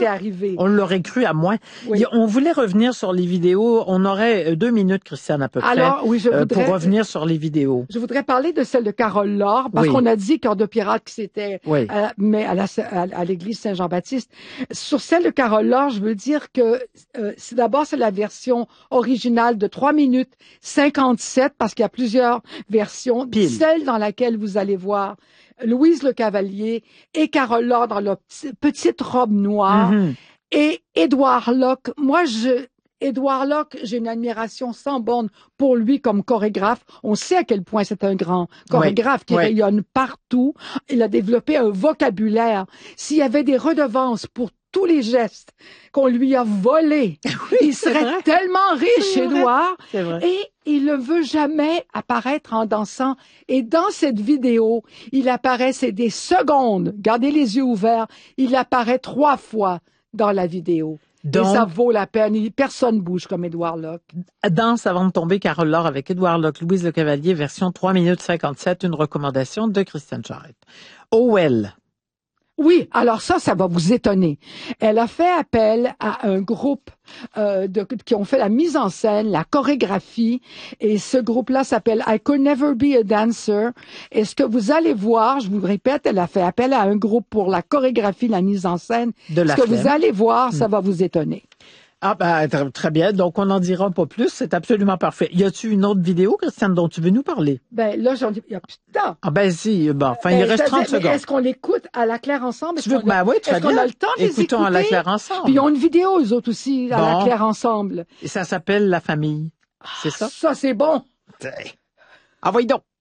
était arrivé. On l'aurait cru à moins. Oui. On voulait revenir sur les vidéos. On aurait 2 minutes, Christiane, à peu près. Alors, oui, pour revenir sur les vidéos. Je voudrais parler de celle de Carole Laure, parce qu'on a dit Cœur de pirate que c'était, mais à l'église Saint-Jean-Baptiste. Sur celle de Carole Laure, je veux dire que d'abord, c'est la version originale de 3 minutes 57, parce qu'il y a plusieurs versions. Pile. Celle dans laquelle vous allez voir Louise Le Cavalier et Carole Laure dans leur petite robe noire. Et Édouard Locke. Édouard Locke, j'ai une admiration sans borne pour lui comme chorégraphe. On sait à quel point c'est un grand chorégraphe qui rayonne partout. Il a développé un vocabulaire. S'il y avait des redevances pour tous les gestes qu'on lui a volés, il serait tellement riche, Édouard. Et il ne veut jamais apparaître en dansant. Et dans cette vidéo, il apparaît, c'est des secondes. Gardez les yeux ouverts. Il apparaît 3 fois dans la vidéo. Donc, et ça vaut la peine. Personne bouge comme Édouard Locke. Danse avant de tomber, Carole Laure avec Édouard Locke, Louise Le Cavalier, version 3 minutes 57, une recommandation de Christiane Charette. OL. Oui, alors ça va vous étonner. Elle a fait appel à un groupe qui ont fait la mise en scène, la chorégraphie, et ce groupe-là s'appelle I Could Never Be a Dancer. Et ce que vous allez voir, je vous le répète, elle a fait appel à un groupe pour la chorégraphie, la mise en scène. Ce que vous allez voir, ça va vous étonner. Ah ben très bien, donc on n'en dira pas plus, c'est absolument parfait. Y a-tu une autre vidéo, Christiane, dont tu veux nous parler? Ben là, il y a plus de temps. Ah ben si, il reste 30 secondes. Est-ce qu'on l'écoute à la claire ensemble? Tu veux que, oui, très bien. Est-ce qu'on a le temps de les écouter? Écoutons à la claire ensemble. Puis ils ont une vidéo, eux autres aussi, à la claire ensemble. Et ça s'appelle La Famille, c'est ça? Ça, c'est bon. Ah, voyons donc.